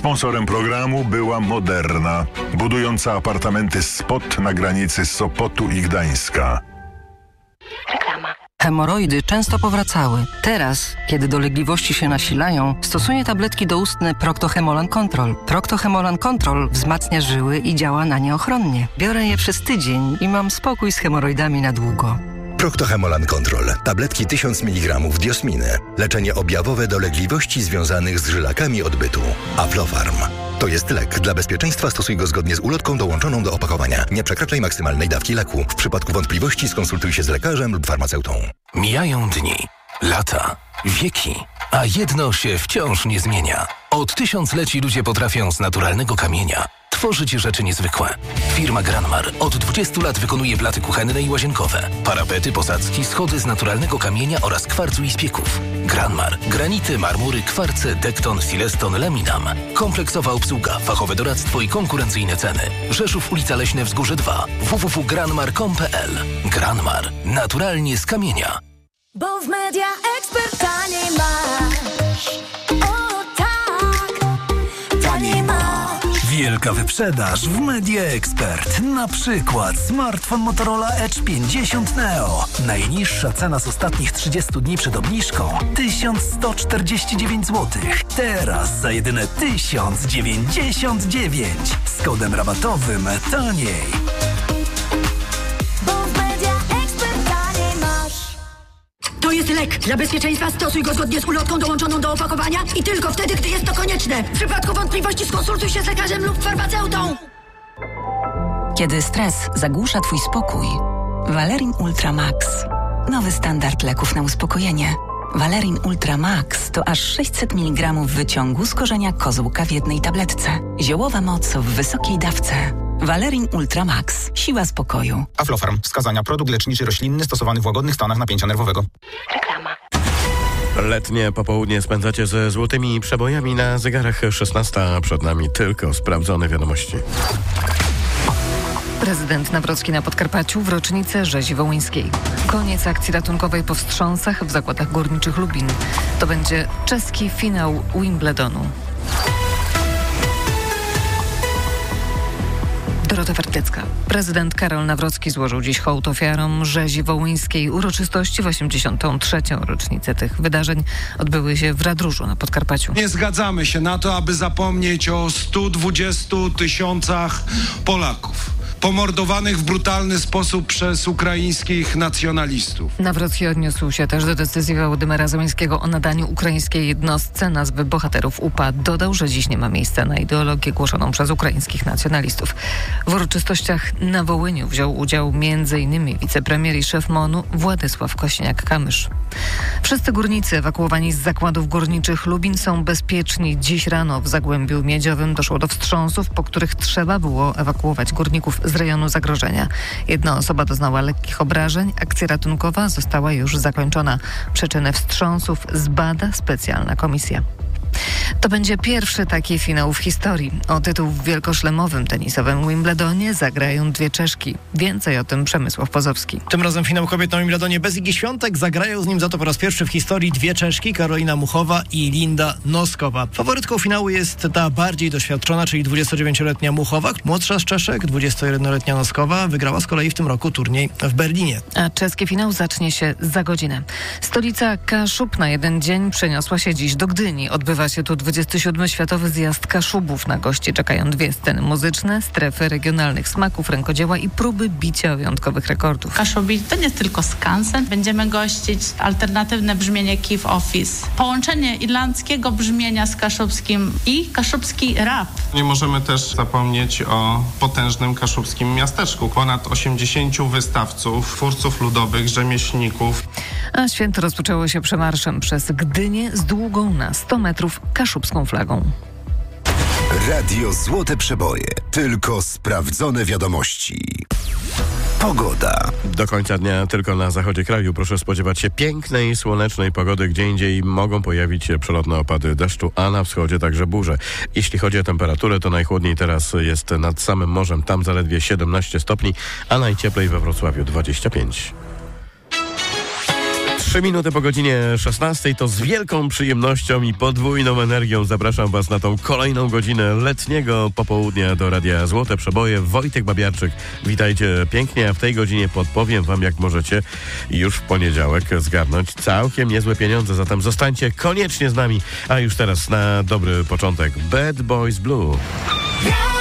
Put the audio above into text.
Sponsorem programu była Moderna, budująca apartamenty Spot na granicy Sopotu i Gdańska. Reklama. Hemoroidy często powracały. Teraz, kiedy dolegliwości się nasilają, stosuję tabletki doustne Procto-Hemolan Control. Procto-Hemolan Control wzmacnia żyły i działa na nie ochronnie. Biorę je przez tydzień i mam spokój z hemoroidami na długo. Procto-Hemolan Control. Tabletki 1000 mg diosminy. Leczenie objawowe dolegliwości związanych z żylakami odbytu. Aflofarm. To jest lek. Dla bezpieczeństwa stosuj go zgodnie z ulotką dołączoną do opakowania. Nie przekraczaj maksymalnej dawki leku. W przypadku wątpliwości skonsultuj się z lekarzem lub farmaceutą. Mijają dni, lata, wieki, a jedno się wciąż nie zmienia. Od tysiącleci ludzie potrafią z naturalnego kamienia tworzyć rzeczy niezwykłe. Firma Granmar od 20 lat wykonuje blaty kuchenne i łazienkowe, parapety, posadzki, schody z naturalnego kamienia oraz kwarcu i spieków. Granmar. Granity, marmury, kwarce, dekton, sileston, laminam. Kompleksowa obsługa, fachowe doradztwo i konkurencyjne ceny. Rzeszów, ulica Leśne Wzgórze 2. www.granmar.com.pl. Granmar. Naturalnie z kamienia. Bo w Media Expert taniej masz. O tak, taniej masz. Wielka wyprzedaż w Media Expert. Na przykład smartfon Motorola Edge 50 Neo. Najniższa cena z ostatnich 30 dni przed obniżką 1149 zł. Teraz za jedyne 1099. Z kodem rabatowym taniej. To jest lek. Dla bezpieczeństwa stosuj go zgodnie z ulotką dołączoną do opakowania i tylko wtedy, gdy jest to konieczne. W przypadku wątpliwości skonsultuj się z lekarzem lub farmaceutą. Kiedy stres zagłusza Twój spokój, Valerin Ultra Max. Nowy standard leków na uspokojenie. Valerin Ultra Max to aż 600 mg wyciągu z korzenia kozłka w jednej tabletce. Ziołowa moc w wysokiej dawce. Valerin Ultra Max. Siła spokoju. Aflofarm. Wskazania. Produkt leczniczy roślinny stosowany w łagodnych stanach napięcia nerwowego. Reklama. Letnie popołudnie spędzacie ze złotymi przebojami na zegarach 16. Przed nami tylko sprawdzone wiadomości. Prezydent Nawrocki na Podkarpaciu w rocznicę rzezi wołyńskiej. Koniec akcji ratunkowej po wstrząsach w zakładach górniczych Lubin. To będzie czeski finał Wimbledonu. Dorota Wertecka. Prezydent Karol Nawrocki złożył dziś hołd ofiarom rzezi wołyńskiej. Uroczystości w 83. rocznicę tych wydarzeń odbyły się w Radróżu na Podkarpaciu. Nie zgadzamy się na to, aby zapomnieć o 120 000 Polaków pomordowanych w brutalny sposób przez ukraińskich nacjonalistów. Nawrocki odniósł się też do decyzji Wołodymyra Zełenskiego o nadaniu ukraińskiej jednostce nazwy bohaterów UPA. Dodał, że dziś nie ma miejsca na ideologię głoszoną przez ukraińskich nacjonalistów. W uroczystościach na Wołyniu wziął udział m.in. wicepremier i szef MON-u Władysław Kosiniak-Kamysz. Wszyscy górnicy ewakuowani z zakładów górniczych Lubin są bezpieczni. Dziś rano w Zagłębiu Miedziowym doszło do wstrząsów, po których trzeba było ewakuować górników z rejonu zagrożenia. Jedna osoba doznała lekkich obrażeń. Akcja ratunkowa została już zakończona. Przyczyny wstrząsów zbada specjalna komisja. To będzie pierwszy taki finał w historii. O tytuł w wielkoszlemowym tenisowym Wimbledonie zagrają dwie Czeszki. Więcej o tym Przemysław Pozowski. Tym razem finał kobiet na Wimbledonie bez Igi Świątek. Zagrają z nim za to po raz pierwszy w historii dwie Czeszki, Karolina Muchowa i Linda Noskowa. Faworytką finału jest ta bardziej doświadczona, czyli 29-letnia Muchowa. Młodsza z Czeszek, 21-letnia Noskowa, wygrała z kolei w tym roku turniej w Berlinie. A czeski finał zacznie się za godzinę. Stolica Kaszub na jeden dzień przeniosła się dziś do Gdyni. Odbywa się tu 27. Światowy Zjazd Kaszubów. Na gości czekają dwie sceny muzyczne, strefy regionalnych smaków, rękodzieła i próby bicia wyjątkowych rekordów. Kaszubi to nie tylko skansen. Będziemy gościć alternatywne brzmienie Kiev Office. Połączenie irlandzkiego brzmienia z kaszubskim i kaszubski rap. Nie możemy też zapomnieć o potężnym kaszubskim miasteczku. Ponad 80 wystawców, twórców ludowych, rzemieślników. A święto rozpoczęło się przemarszem przez Gdynię z długą na 100 metrów kaszubską flagą. Radio Złote Przeboje. Tylko sprawdzone wiadomości. Pogoda. Do końca dnia tylko na zachodzie kraju proszę spodziewać się pięknej, słonecznej pogody. Gdzie indziej mogą pojawić się przelotne opady deszczu, a na wschodzie także burze. Jeśli chodzi o temperaturę, to najchłodniej teraz jest nad samym morzem. Tam zaledwie 17 stopni, a najcieplej we Wrocławiu 25. 3 minuty po godzinie 16 to z wielką przyjemnością i podwójną energią zapraszam Was na tą kolejną godzinę letniego popołudnia do Radia Złote Przeboje. Wojtek Babiarczyk, witajcie pięknie, a w tej godzinie podpowiem Wam, jak możecie już w poniedziałek zgarnąć całkiem niezłe pieniądze, zatem zostańcie koniecznie z nami, a już teraz na dobry początek Bad Boys Blue.